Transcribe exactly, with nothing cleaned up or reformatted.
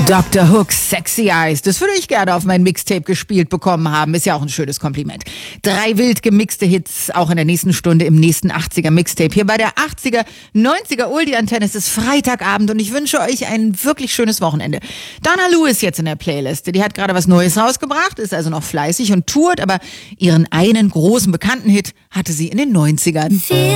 Doktor Hooks Sexy Eyes, das würde ich gerne auf mein Mixtape gespielt bekommen haben. Ist ja auch ein schönes Kompliment. Drei wild gemixte Hits, auch in der nächsten Stunde im nächsten achtziger Mixtape. Hier bei der achtziger, neunziger Oldie-Antenne. Es ist Freitagabend und ich wünsche euch ein wirklich schönes Wochenende. Dana Lewis jetzt in der Playlist. Die hat gerade was Neues rausgebracht, ist also noch fleißig und tourt, aber ihren einen großen bekannten Hit hatte sie in den neunzigern.